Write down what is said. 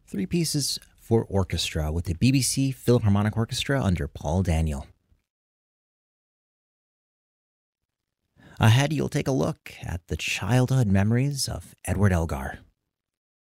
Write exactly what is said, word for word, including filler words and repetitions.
Three pieces for orchestra with the B B C Philharmonic Orchestra under Paul Daniel. Ahead, you'll take a look at the childhood memories of Edward Elgar.